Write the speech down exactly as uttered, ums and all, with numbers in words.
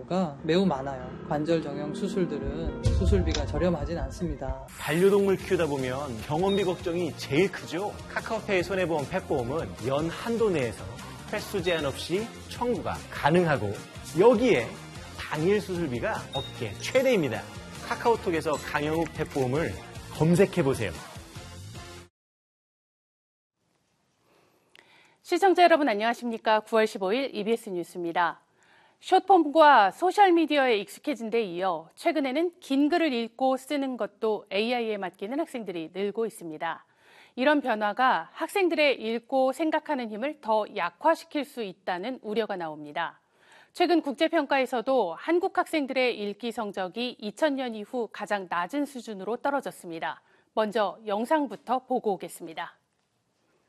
경우가 매우 많아요. 관절 정형 수술들은 수술비가 저렴하진 않습니다. 반려동물 키우다 보면 병원비 걱정이 제일 크죠. 카카오페이 손해보험 펫보험은 연 한도 내에서 횟수 제한 없이 청구가 가능하고 여기에 당일 수술비가 업계 최대입니다. 카카오톡에서 강영욱 펫보험을 검색해보세요. 시청자 여러분 안녕하십니까? 구월 십오일 이비에스 뉴스입니다. 숏폼과 소셜미디어에 익숙해진 데 이어 최근에는 긴 글을 읽고 쓰는 것도 에이아이에 맡기는 학생들이 늘고 있습니다. 이런 변화가 학생들의 읽고 생각하는 힘을 더 약화시킬 수 있다는 우려가 나옵니다. 최근 국제평가에서도 한국 학생들의 읽기 성적이 이천 년 이후 가장 낮은 수준으로 떨어졌습니다. 먼저 영상부터 보고 오겠습니다.